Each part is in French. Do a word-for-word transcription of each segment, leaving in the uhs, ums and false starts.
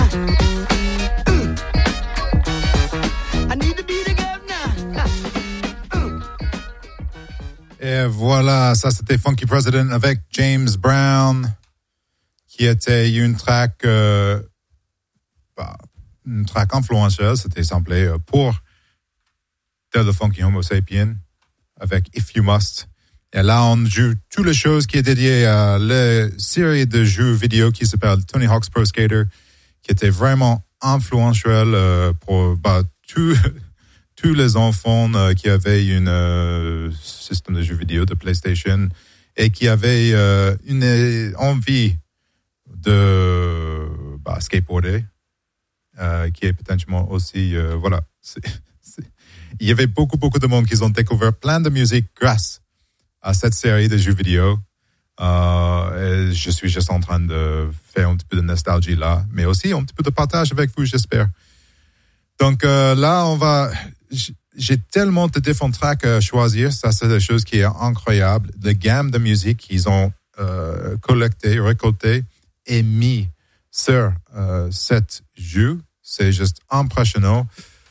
Et voilà, ça c'était Funky President avec James Brown, qui était une track, euh, bah, une track influentielle, c'était samplé pour The Funky Homo Sapien avec If You Must. Et là, on joue toutes les choses qui est dédiées à la série de jeux vidéo qui s'appelle Tony Hawk's Pro Skater, qui était vraiment influentiel euh, pour bah, tous tous les enfants euh, qui avaient une euh, système de jeux vidéo de PlayStation et qui avaient euh, une envie de bah, skateboarder, euh, qui est potentiellement aussi euh, voilà. C'est, c'est... Il y avait beaucoup beaucoup de monde qui ont découvert plein de musique grâce à cette série de jeux vidéo. Euh, et je suis juste en train de faire un petit peu de nostalgie là, mais aussi un petit peu de partage avec vous, j'espère. Donc euh, là, on va. J'ai tellement de différents tracks à choisir. Ça, c'est des choses qui est incroyable. La gamme de musique qu'ils ont euh, collecté, récolté et mis sur euh, cette jeu, c'est juste impressionnant.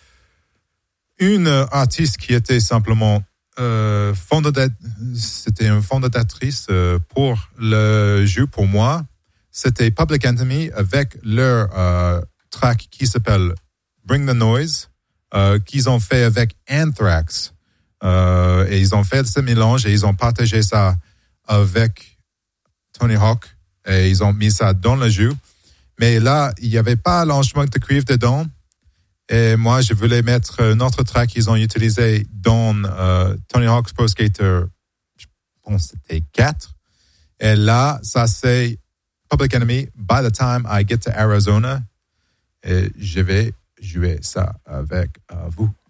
Une artiste qui était simplement euh, fondatrice, c'était une fondatrice euh, pour le jeu pour moi. C'était Public Enemy avec leur euh, track qui s'appelle Bring the Noise, euh, qu'ils ont fait avec Anthrax. Euh, et ils ont fait ce mélange et ils ont partagé ça avec Tony Hawk et ils ont mis ça dans le jeu. Mais là, il n'y avait pas l'arrangement de cuivre dedans. Et moi, je voulais mettre une autre track qu'ils ont utilisé dans euh, Tony Hawk's Pro Skater, je pense que c'était quatre. Et là, ça c'est Public Enemy, By the Time I Get to Arizona. Et je vais jouer ça avec euh, vous.